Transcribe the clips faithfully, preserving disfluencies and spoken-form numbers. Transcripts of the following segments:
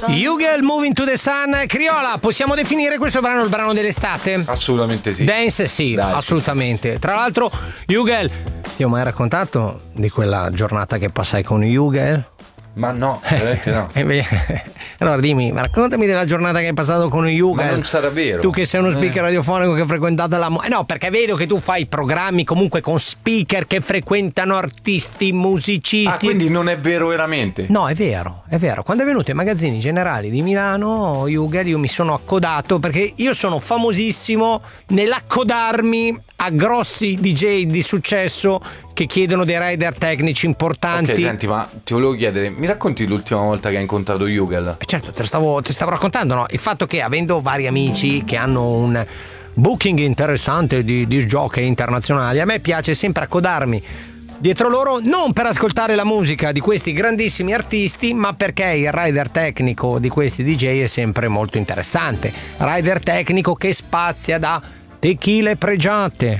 Hugel, Moving to the Sun. Criola, possiamo definire questo brano il brano dell'estate? Assolutamente sì. Dance sì, Dai, assolutamente. sì, sì. Tra l'altro, Hugel, ti ho mai raccontato di quella giornata che passai con Hugel? Ma no, veramente no. Allora dimmi, raccontami della giornata che hai passato con Hugel. Ma non sarà vero. Tu che sei uno speaker eh. radiofonico che frequentate la mo- eh no, perché vedo che tu fai programmi comunque con speaker che frequentano artisti, musicisti. Ah, quindi non è vero veramente? No, è vero, è vero. Quando è venuto ai magazzini generali di Milano, Hugel, io mi sono accodato perché io sono famosissimo nell'accodarmi a grossi D J di successo che chiedono dei rider tecnici importanti. Ok, senti, ma ti volevo chiedere, mi racconti l'ultima volta che hai incontrato Hugel? Certo, te lo stavo, te stavo raccontando, no? Il fatto che avendo vari amici che hanno un booking interessante di, di giochi internazionali, a me piace sempre accodarmi dietro loro, non per ascoltare la musica di questi grandissimi artisti, ma perché il rider tecnico di questi D J è sempre molto interessante. Rider tecnico che spazia da tequile pregiate,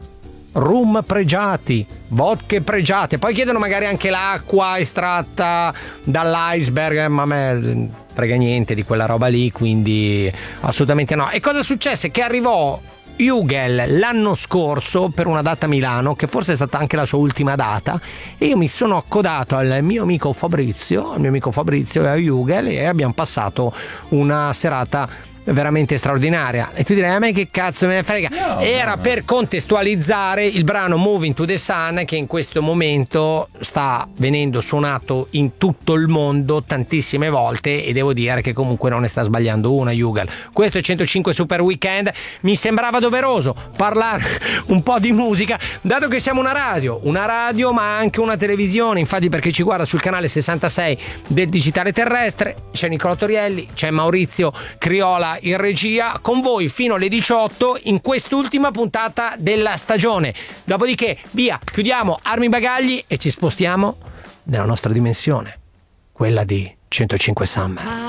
rum pregiati, vodka pregiate, poi chiedono magari anche l'acqua estratta dall'iceberg, ma a me frega niente di quella roba lì, quindi assolutamente no. E cosa successe? Che arrivò Hugel l'anno scorso per una data a Milano, che forse è stata anche la sua ultima data, e io mi sono accodato al mio amico Fabrizio, al mio amico Fabrizio e a Hugel, e abbiamo passato una serata veramente straordinaria. E tu direi, a me che cazzo me ne frega? No, era no, per contestualizzare il brano Moving to the Sun, che in questo momento sta venendo suonato in tutto il mondo tantissime volte, e devo dire che comunque non ne sta sbagliando una Hugel. Questo è centocinque Super Weekend. Mi sembrava doveroso parlare un po' di musica, dato che siamo una radio una radio ma anche una televisione, infatti, perché ci guarda sul canale sessantasei del digitale terrestre. C'è Nicola Torielli, c'è Maurizio Criola in regia, con voi fino alle diciotto in quest'ultima puntata della stagione. Dopodiché via, chiudiamo armi bagagli e ci spostiamo nella nostra dimensione, quella di centocinque Summer.